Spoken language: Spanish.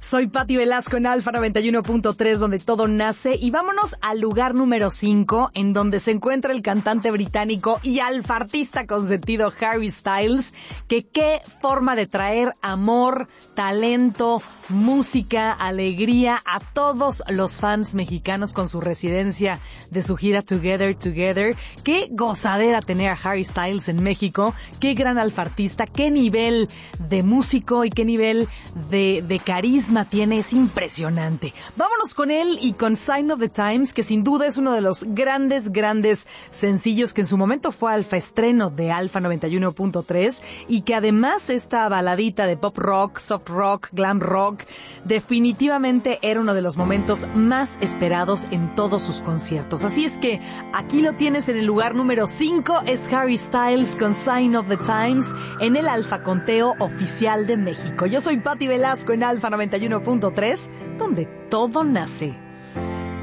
Soy Pati Velasco en Alfa 91.3, donde todo nace. Y vámonos al lugar número 5, en donde se encuentra el cantante británico y alfartista consentido Harry Styles, que qué forma de traer amor, talento, música, alegría a todos los fans mexicanos con su residencia de su gira Together, Together. Qué gozadera tener a Harry Styles en México, qué gran alfartista, qué nivel de músico y qué nivel de carisma tiene, es impresionante. Vámonos con él y con Sign of the Times, que sin duda es uno de los grandes sencillos que en su momento fue alfa estreno de Alfa 91.3 y que además esta baladita de pop rock, soft rock, glam rock, definitivamente era uno de los momentos más esperados en todos sus conciertos. Así es que aquí lo tienes en el lugar número 5, es Harry Styles con Sign of the Times en el Alfa Conteo Oficial de México. Yo soy Pati Velasco en Alfa 91.3, donde todo nace.